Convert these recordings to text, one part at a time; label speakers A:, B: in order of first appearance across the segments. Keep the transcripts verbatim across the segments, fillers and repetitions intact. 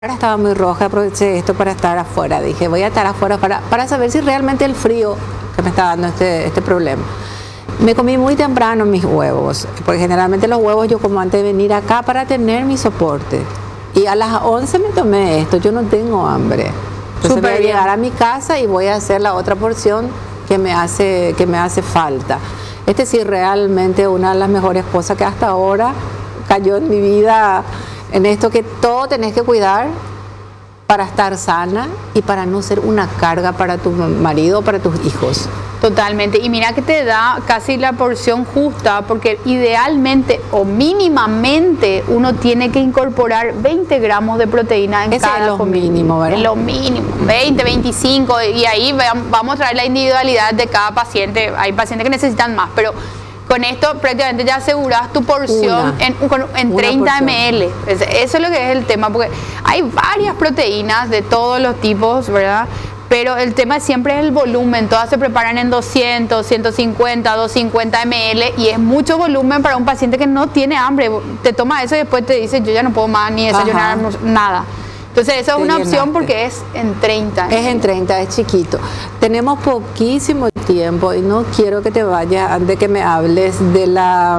A: Ahora estaba muy roja, aproveché esto para estar afuera. Dije, voy a estar afuera para, para saber si realmente el frío que me está dando este, este problema. Me comí muy temprano mis huevos, porque generalmente los huevos yo como antes de venir acá para tener mi soporte. Y a las once me tomé esto, yo no tengo hambre. Entonces voy a llegar a mi casa y voy a hacer la otra porción que me hace, que me hace falta. Este sí realmente una de las mejores cosas que hasta ahora cayó en mi vida, en esto que todo tenés que cuidar para estar sana y para no ser una carga para tu marido o para tus hijos.
B: Totalmente, y mira que te da casi la porción justa, porque idealmente o mínimamente uno tiene que incorporar veinte gramos de proteína en
A: Ese
B: cada
A: es lo
B: comida.
A: mínimo, ¿verdad?
B: Es lo mínimo, veinte, veinticinco, y ahí vamos a traer la individualidad de cada paciente. Hay pacientes que necesitan más, pero con esto prácticamente ya aseguras tu porción
A: Una,
B: en, en treinta mililitros. Eso es lo que es el tema, porque hay varias proteínas de todos los tipos, ¿verdad? Pero el tema siempre es el volumen. Todas se preparan en doscientos, ciento cincuenta, doscientos cincuenta mililitros y es mucho volumen para un paciente que no tiene hambre. Te toma eso y después te dice, yo ya no puedo más ni desayunar, Ajá. nada. Entonces esa es una
A: llenaste.
B: opción porque es en treinta.
A: Es en treinta, es chiquito. Tenemos poquísimo tiempo y no quiero que te vayas antes de que me hables de la...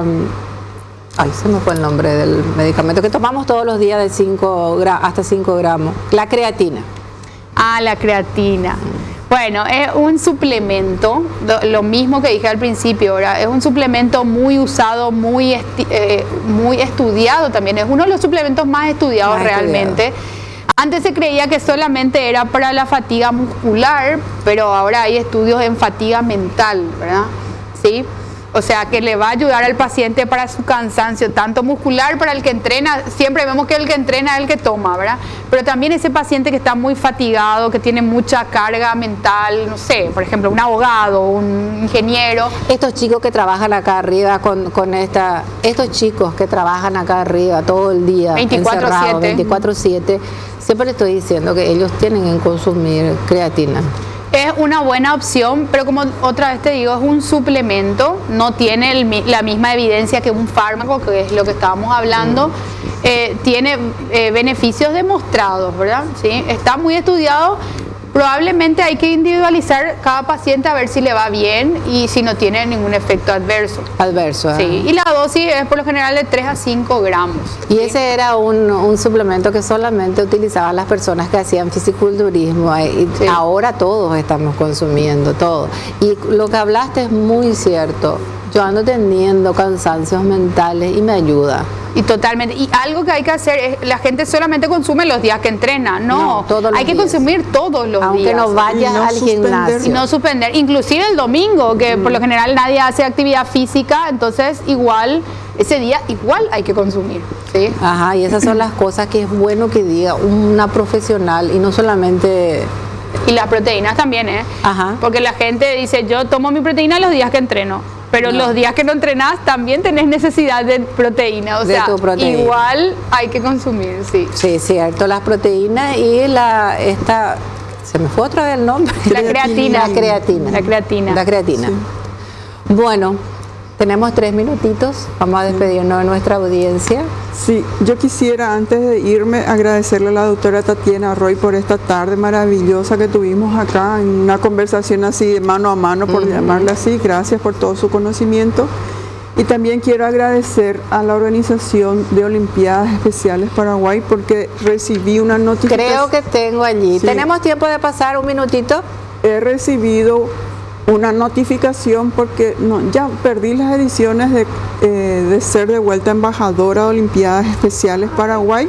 A: Ay, se me fue el nombre del medicamento que tomamos todos los días de cinco hasta cinco gramos. La creatina.
B: Ah, la creatina. Bueno, es un suplemento, lo mismo que dije al principio, ¿verdad? Es un suplemento muy usado, muy, esti eh, muy estudiado también. Es uno de los suplementos más estudiados más realmente. Estudiado. Antes se creía que solamente era para la fatiga muscular, pero ahora hay estudios en fatiga mental, ¿verdad? ¿Sí? O sea, que le va a ayudar al paciente para su cansancio, tanto muscular para el que entrena. Siempre vemos que el que entrena es el que toma, ¿verdad? Pero también ese paciente que está muy fatigado, que tiene mucha carga mental, no sé, por ejemplo, un abogado, un ingeniero.
A: Estos chicos que trabajan acá arriba con, con esta, estos chicos que trabajan acá arriba todo el día, encerrados, veinticuatro siete, siempre les estoy diciendo que ellos tienen que consumir creatina.
B: Es una buena opción, pero como otra vez te digo, es un suplemento, no tiene el, la misma evidencia que un fármaco, que es lo que estábamos hablando. Eh, tiene eh, beneficios demostrados, ¿verdad? ¿Sí? Está muy estudiado. Probablemente hay que individualizar cada paciente a ver si le va bien y si no tiene ningún efecto adverso.
A: Adverso, ¿eh?
B: Sí, y la dosis es por lo general de tres a cinco gramos.
A: Y
B: ¿sí?
A: ese era un, un suplemento que solamente utilizaban las personas que hacían fisiculturismo y sí. Ahora todos estamos consumiendo todo. Y lo que hablaste es muy cierto. Yo ando teniendo cansancios mentales y me ayuda.
B: Y totalmente. Y algo que hay que hacer es, la gente solamente consume los días que entrena. No, no todos los hay que días. Consumir todos los
A: Aunque
B: días.
A: Aunque no vayas no al gimnasio.
B: Y no suspender. Inclusive el domingo, que mm. por lo general nadie hace actividad física, entonces igual, ese día igual hay que consumir. ¿sí?
A: Ajá, y esas son las cosas que es bueno que diga una profesional y no solamente...
B: Y las proteínas también, ¿eh?
A: Ajá.
B: Porque la gente dice, yo tomo mi proteína los días que entreno. Pero no. Los días que no entrenás también tenés necesidad de proteína, o
A: de
B: sea,
A: tu proteína.
B: Igual hay que consumir, sí.
A: Sí, cierto, las proteínas y la esta se me fue otra vez el nombre.
B: La creatina.
A: La creatina.
B: La creatina.
A: La creatina. Sí. Bueno, tenemos tres minutitos, vamos a despedirnos de nuestra audiencia.
C: Sí, yo quisiera antes de irme agradecerle a la doctora Tatiana Roy por esta tarde maravillosa que tuvimos acá en una conversación así de mano a mano, por uh-huh. llamarla así. Gracias por todo su conocimiento. Y también quiero agradecer a la Organización de Olimpiadas Especiales Paraguay porque recibí una notificación.
A: Creo que tengo allí. Sí. ¿Tenemos tiempo de pasar un minutito?
C: He recibido una notificación porque no, ya perdí las ediciones de, eh, de ser de vuelta embajadora de Olimpiadas Especiales Paraguay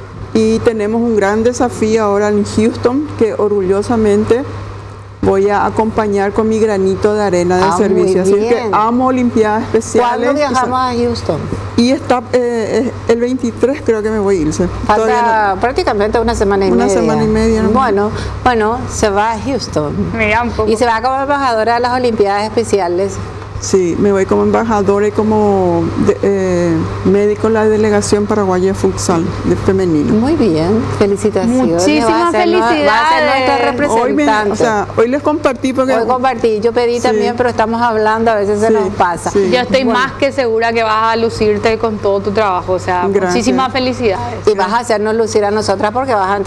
C: y tenemos un gran desafío ahora en Houston que orgullosamente voy a acompañar con mi granito de arena de
A: ah,
C: servicio. Así que amo Olimpiadas Especiales.
A: ¿Cuándo viajamos a Houston?
C: Y está eh, el veintitrés creo que me voy a irse.
A: Falta no, prácticamente una semana y
C: una
A: media.
C: Una semana y media. ¿no?
A: Bueno, bueno, se va a Houston.
B: Mira un poco.
A: Y se va como embajadora de las Olimpiadas Especiales
C: Sí, me voy como embajadora y como de, eh, médico en la delegación paraguaya de futsal de femenino.
A: Muy bien, felicitaciones.
B: Muchísimas
A: Va a ser nue- Va a ser nuestra
B: felicidades.
C: Hoy, me-
A: representante.
C: o sea, hoy les compartí porque...
A: Hoy compartí, yo pedí
C: Sí.
A: también, pero estamos hablando, a veces se
C: Sí,
A: nos pasa.
C: sí.
B: Yo estoy
A: Bueno.
B: más que segura que vas a lucirte con todo tu trabajo, o sea,
C: Gracias.
B: muchísimas felicidades.
A: Y vas a hacernos lucir a nosotras porque vas a